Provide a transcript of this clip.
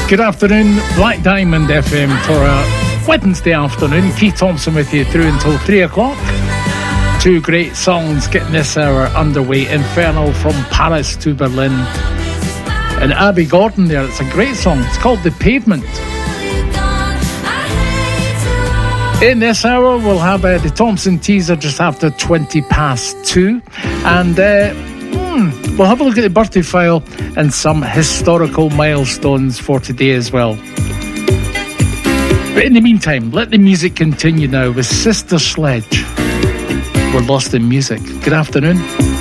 Good afternoon, Black Diamond FM for a Wednesday afternoon. Keith Thompson with you through until 3 o'clock. Two great songs getting this hour underway. Inferno from Paris to Berlin. And Abby Gordon there, it's a great song. It's called The Pavement. In this hour, we'll have the Thompson teaser just after 20 past 2. And we'll have a look at the birthday file and some historical milestones for today as well. But in the meantime, let the music continue now with Sister Sledge. We're lost in music. Good afternoon.